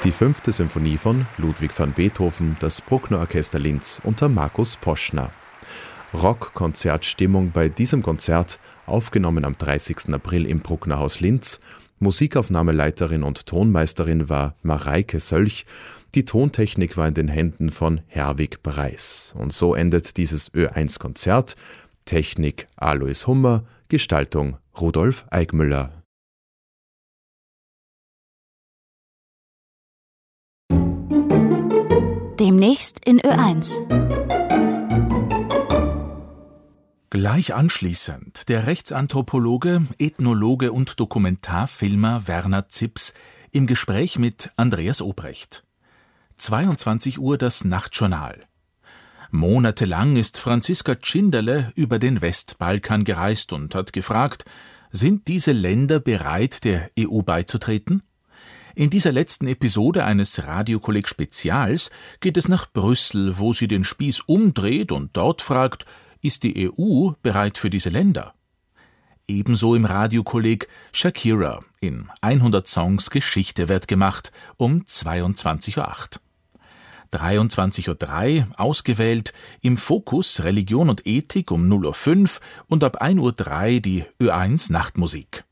Die 5. Symphonie von Ludwig van Beethoven, das Bruckner Orchester Linz unter Markus Poschner. Rock-Konzertstimmung bei diesem Konzert, aufgenommen am 30. April im Bruckner Haus Linz. Musikaufnahmeleiterin und Tonmeisterin war Mareike Sölch. Die Tontechnik war in den Händen von Herwig Breis. Und so endet dieses Ö1-Konzert. Technik Alois Hummer, Gestaltung Rudolf Eigmüller. Demnächst in Ö1. Gleich anschließend der Rechtsanthropologe, Ethnologe und Dokumentarfilmer Werner Zips im Gespräch mit Andreas Obrecht. 22 Uhr das Nachtjournal. Monatelang ist Franziska Tschinderle über den Westbalkan gereist und hat gefragt, sind diese Länder bereit, der EU beizutreten? In dieser letzten Episode eines Radiokolleg-Spezials geht es nach Brüssel, wo sie den Spieß umdreht und dort fragt, ist die EU bereit für diese Länder? Ebenso im Radiokolleg Shakira in 100 Songs Geschichte wird gemacht um 22.08 Uhr. 23.03 Uhr ausgewählt, im Fokus Religion und Ethik um 0.05 Uhr und ab 1.03 Uhr die Ö1 Nachtmusik.